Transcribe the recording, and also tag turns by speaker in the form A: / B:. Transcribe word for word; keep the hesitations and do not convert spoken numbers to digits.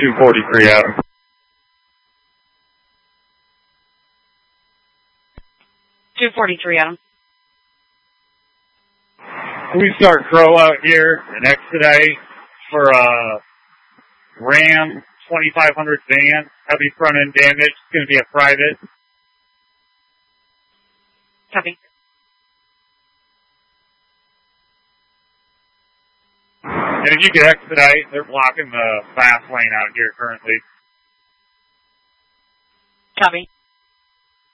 A: two forty-three, Adam.
B: two forty-three, Adam.
A: We start Crow out here and expedite for a Ram twenty-five hundred van, heavy front end damage. It's going to be a private.
B: Copy.
A: And if you could expedite, they're blocking the fast lane out here currently.
B: Copy.